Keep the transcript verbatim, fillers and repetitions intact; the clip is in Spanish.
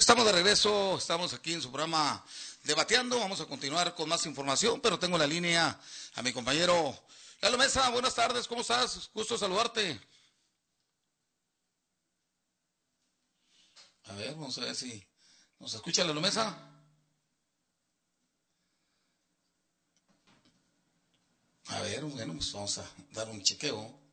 Estamos de regreso, estamos aquí en su programa Debateando. Vamos a continuar con más información, pero tengo en la línea a mi compañero Lalo Mesa. Buenas tardes, ¿cómo estás? Gusto saludarte. A ver, vamos a ver si nos escucha Lalo Mesa. A ver, bueno, pues vamos a dar un chequeo.